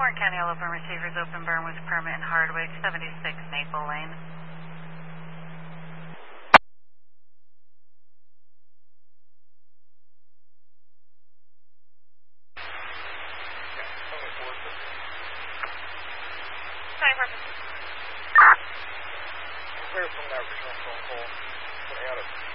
Warren County all open receivers, open burn with permit in Hardwick, 76 Maple Lane. Clear from that original phone call. Put out of